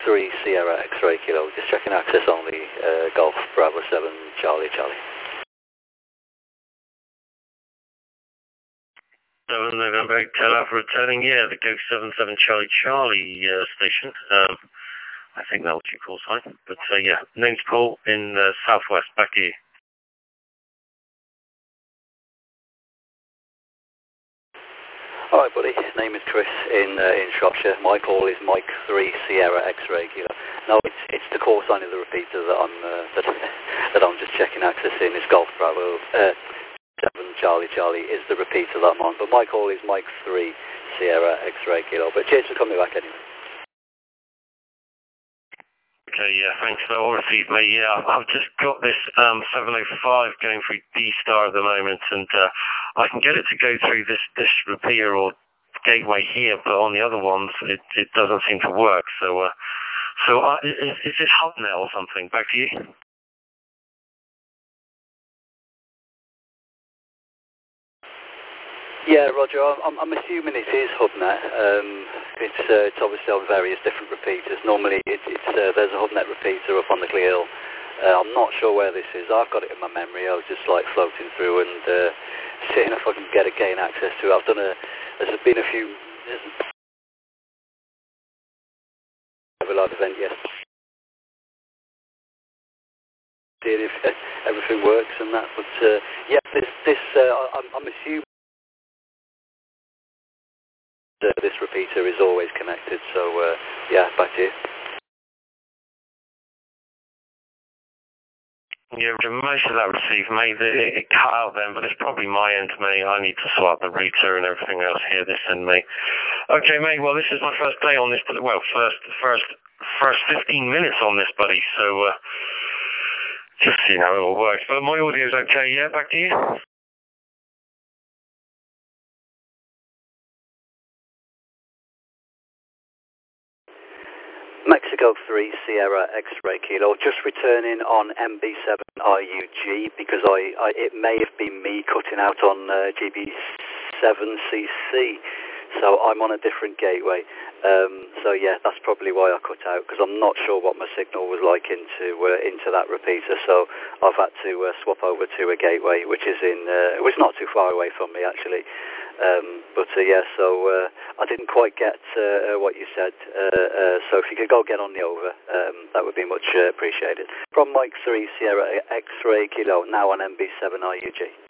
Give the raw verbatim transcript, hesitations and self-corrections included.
three Sierra X-Ray Kilo, just checking access only, uh, Golf Bravo seven Charlie Charlie. seven November Hotel Alpha returning, yeah, the Go seven seven Charlie Charlie uh, station. Um, I think that was your call sign, but uh, yeah, name's Paul in uh, Southwest, back to you. Alright buddy, name is Chris in uh, in Shropshire. My call is Mike three Sierra X-Ray Kilo. No, it's it's the call sign of the repeater that I'm uh, that, that I'm just checking access in. It's Golf Bravo uh, seven Charlie Charlie is the repeater that I'm on, but my call is Mike three Sierra X-Ray Kilo. But cheers for coming back anyway. Okay, yeah, thanks for all received, mate. Yeah, I've just got this um, seven oh five going through D-Star at the moment, and uh, I can get it to go through this, this repeater or gateway here, but on the other ones, it, it doesn't seem to work. So, uh, so uh, is, is this HubNet or something? Back to you. Yeah, Roger, I'm, I'm assuming it is HubNet. Um, it's, uh, it's obviously on various different repeaters. Normally it, it's, uh, there's a HubNet repeater up on the Cleal. Uh, I'm not sure where this is. I've got it in my memory. I was just like floating through and uh, seeing if I can get a gain access to it. I've done a, there's been a few, have a live event yesterday. Seeing if everything works and that. But uh, yeah, this, this uh, I'm, I'm assuming Uh, this repeater is always connected, so uh, yeah, back to you. Yeah, most of that received, mate. It, it cut out then, but it's probably my end, mate. I need to swap the router and everything else here, this end, mate. Okay, mate, well, this is my first day on this, but well, first, first, first fifteen minutes on this, buddy, so uh, just see how it all works. But my audio's okay, yeah, back to you. Mexico three Sierra X-Ray Kilo, just returning on M B seven I U G because I, I it may have been me cutting out on uh, G B seven C C, so I'm on a different gateway. Um, so yeah, that's probably why I cut out, because I'm not sure what my signal was like into uh, into that repeater. So I've had to uh, swap over to a gateway, which is in uh, which is not too far away from me actually. Um, but uh, yeah, so uh, I didn't quite get uh, what you said. Uh, uh, so if you could go get on the over, um, that would be much uh, appreciated. From Mike three Sierra X-Ray Kilo, now on M B seven I U G.